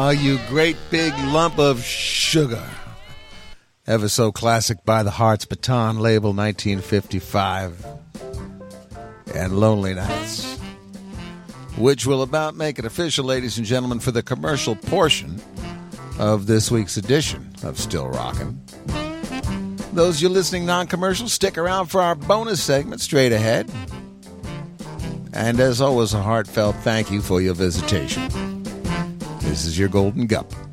Oh, you great big lump of sugar. Ever so classic by the Heart's Baton label, 1955. And Lonely Nights, which will about make it official, ladies and gentlemen, for the commercial portion of this week's edition of Still Rockin'. Those you listening non-commercial, stick around for our bonus segment straight ahead. And as always, a heartfelt thank you for your visitation. This is your Golden Gup.